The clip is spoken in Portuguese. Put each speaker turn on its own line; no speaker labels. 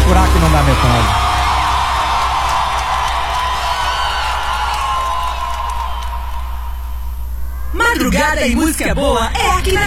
furar que não dá metade.
Madrugada e música boa é aqui na